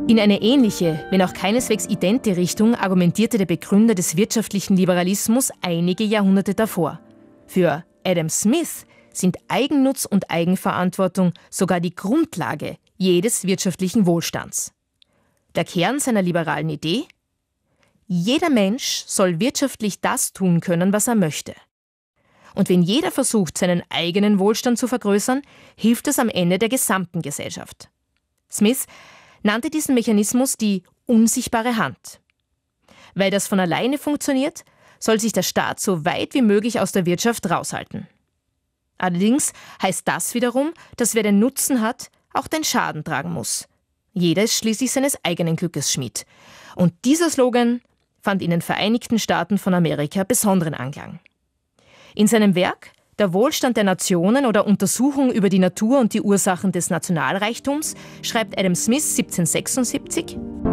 In eine ähnliche, wenn auch keineswegs idente Richtung argumentierte der Begründer des wirtschaftlichen Liberalismus einige Jahrhunderte davor. Für Adam Smith sind Eigennutz und Eigenverantwortung sogar die Grundlage jedes wirtschaftlichen Wohlstands. Der Kern seiner liberalen Idee? Jeder Mensch soll wirtschaftlich das tun können, was er möchte. Und wenn jeder versucht, seinen eigenen Wohlstand zu vergrößern, hilft es am Ende der gesamten Gesellschaft. Smith nannte diesen Mechanismus die unsichtbare Hand. Weil das von alleine funktioniert, soll sich der Staat so weit wie möglich aus der Wirtschaft raushalten. Allerdings heißt das wiederum, dass wer den Nutzen hat, auch den Schaden tragen muss. Jeder ist schließlich seines eigenen Glückes Schmied. Und dieser Slogan fand in den Vereinigten Staaten von Amerika besonderen Anklang. In seinem Werk Der Wohlstand der Nationen oder Untersuchung über die Natur und die Ursachen des Nationalreichtums schreibt Adam Smith 1776: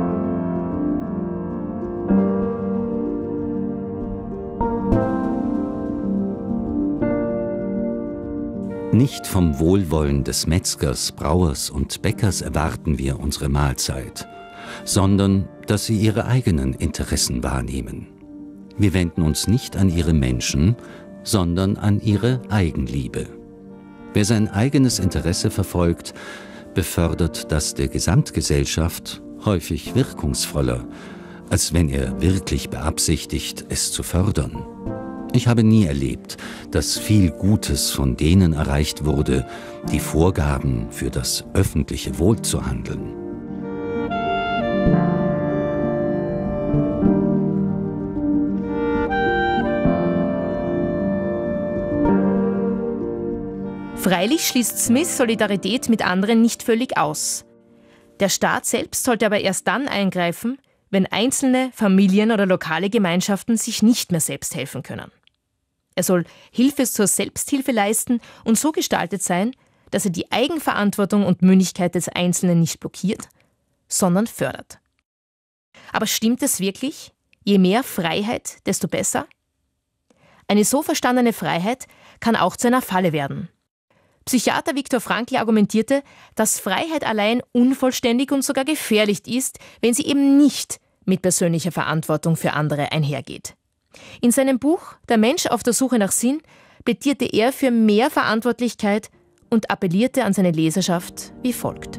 Nicht vom Wohlwollen des Metzgers, Brauers und Bäckers erwarten wir unsere Mahlzeit, sondern dass sie ihre eigenen Interessen wahrnehmen. Wir wenden uns nicht an ihre Menschen, sondern an ihre Eigenliebe. Wer sein eigenes Interesse verfolgt, befördert das der Gesamtgesellschaft häufig wirkungsvoller, als wenn er wirklich beabsichtigt, es zu fördern. Ich habe nie erlebt, dass viel Gutes von denen erreicht wurde, die vorgaben, für das öffentliche Wohl zu handeln. Freilich schließt Smith Solidarität mit anderen nicht völlig aus. Der Staat selbst sollte aber erst dann eingreifen, wenn einzelne Familien oder lokale Gemeinschaften sich nicht mehr selbst helfen können. Er soll Hilfe zur Selbsthilfe leisten und so gestaltet sein, dass er die Eigenverantwortung und Mündigkeit des Einzelnen nicht blockiert, sondern fördert. Aber stimmt es wirklich? Je mehr Freiheit, desto besser? Eine so verstandene Freiheit kann auch zu einer Falle werden. Psychiater Viktor Frankl argumentierte, dass Freiheit allein unvollständig und sogar gefährlich ist, wenn sie eben nicht mit persönlicher Verantwortung für andere einhergeht. In seinem Buch »Der Mensch auf der Suche nach Sinn« plädierte er für mehr Verantwortlichkeit und appellierte an seine Leserschaft wie folgt: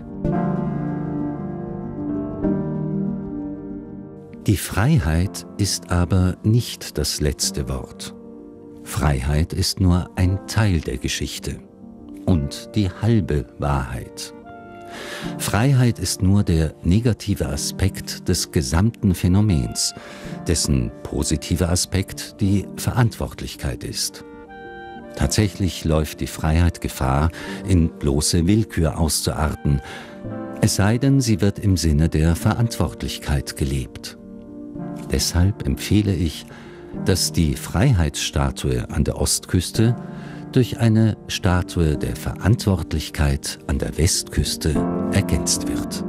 Die Freiheit ist aber nicht das letzte Wort. Freiheit ist nur ein Teil der Geschichte und die halbe Wahrheit. Freiheit ist nur der negative Aspekt des gesamten Phänomens, dessen positiver Aspekt die Verantwortlichkeit ist. Tatsächlich läuft die Freiheit Gefahr, in bloße Willkür auszuarten, es sei denn, sie wird im Sinne der Verantwortlichkeit gelebt. Deshalb empfehle ich, dass die Freiheitsstatue an der Ostküste durch eine Statue der Verantwortlichkeit an der Westküste ergänzt wird.